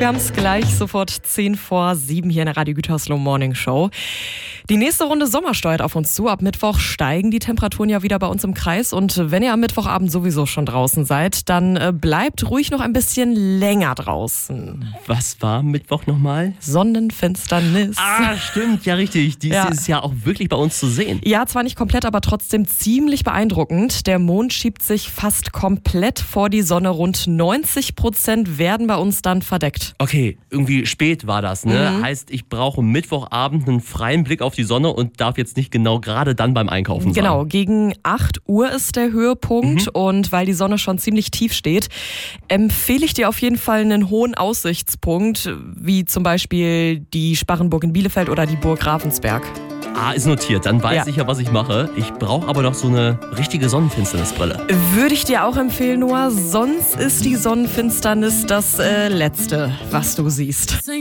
Wir haben es gleich sofort 6:10 hier in der Radio Gütersloh Morning Show. Die nächste Runde Sommer steuert auf uns zu. Ab Mittwoch steigen die Temperaturen ja wieder bei uns im Kreis. Und wenn ihr am Mittwochabend sowieso schon draußen seid, dann bleibt ruhig noch ein bisschen länger draußen. Was war Mittwoch nochmal? Sonnenfinsternis. Ah, stimmt, ja richtig. Die ist ja auch wirklich bei uns zu sehen. Ja, zwar nicht komplett, aber trotzdem ziemlich beeindruckend. Der Mond schiebt sich fast komplett vor die Sonne. Rund 90% werden bei uns dann verdeckt. Okay, irgendwie spät war das, ne? Heißt, ich brauche Mittwochabend einen freien Blick auf die Sonne und darf jetzt nicht genau gerade dann beim Einkaufen sein. Genau, gegen 8 Uhr ist der Höhepunkt und weil die Sonne schon ziemlich tief steht, empfehle ich dir auf jeden Fall einen hohen Aussichtspunkt, wie zum Beispiel die Sparrenburg in Bielefeld oder die Burg Ravensberg. Ah, ist notiert. Dann weiß ich ja, was ich mache. Ich brauche aber noch so eine richtige Sonnenfinsternisbrille. Würde ich dir auch empfehlen, Noah. Sonst ist die Sonnenfinsternis das Letzte, was du siehst.